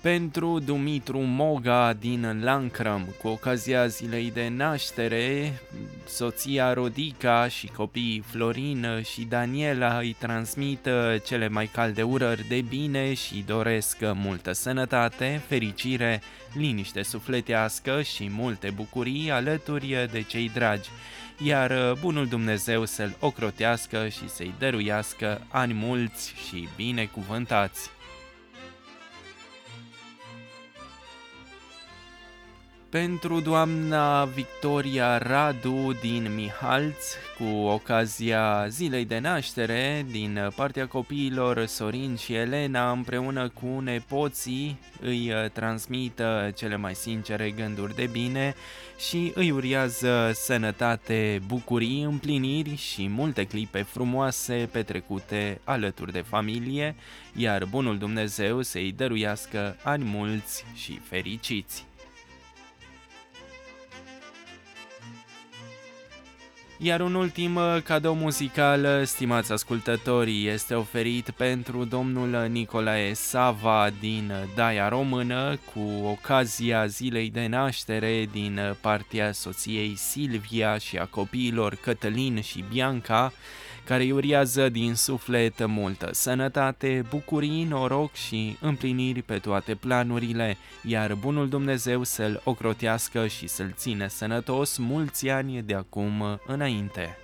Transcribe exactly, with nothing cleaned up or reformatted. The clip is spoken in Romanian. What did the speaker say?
Pentru Dumitru Moga din Lancram, cu ocazia zilei de naștere, soția Rodica și copiii Florin și Daniela îi transmit cele mai calde urări de bine și doresc multă sănătate, fericire, liniște sufletească și multe bucurii alături de cei dragi, iar bunul Dumnezeu să-l ocrotească și să-i dăruiască ani mulți și binecuvântați. Pentru doamna Victoria Radu din Mihalț, cu ocazia zilei de naștere, din partea copiilor Sorin și Elena, împreună cu nepoții, îi transmit cele mai sincere gânduri de bine și îi uriază sănătate, bucurii, împliniri și multe clipe frumoase petrecute alături de familie, iar bunul Dumnezeu să-i dăruiască ani mulți și fericiți. Iar un ultim cadou muzical, stimați ascultători, este oferit pentru domnul Nicolae Sava din Daia Română, cu ocazia zilei de naștere din partea soției Silvia și a copiilor Cătălin și Bianca, care îi uriază din suflet multă sănătate, bucurii, noroc și împliniri pe toate planurile, iar bunul Dumnezeu să-l ocrotească și să-l țină sănătos mulți ani de acum înainte.